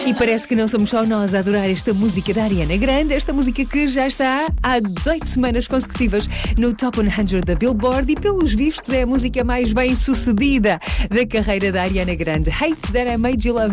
E parece que não somos só nós a adorar esta música da Ariana Grande, esta música que já está há 18 semanas consecutivas no Top 100 da Billboard e, pelos vistos, é a música mais bem sucedida da carreira da Ariana Grande. Hate That I Made You Love